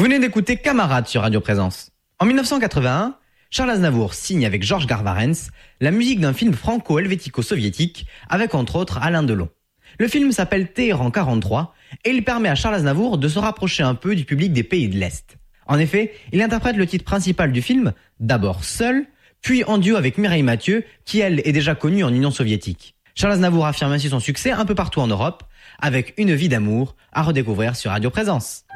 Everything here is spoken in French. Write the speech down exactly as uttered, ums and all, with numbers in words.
venez d'écouter Camarades sur Radio Présence. En mille neuf cent quatre-vingt-un, Charles Aznavour signe avec Georges Garvarentz la musique d'un film franco-helvético-soviétique avec entre autres Alain Delon. Le film s'appelle Téhéran quarante-trois et il permet à Charles Aznavour de se rapprocher un peu du public des pays de l'Est. En effet, il interprète le titre principal du film, d'abord seul, puis en duo avec Mireille Mathieu, qui elle est déjà connue en Union soviétique. Charles Aznavour affirme ainsi son succès un peu partout en Europe, avec Une vie d'amour à redécouvrir sur Radio Présence.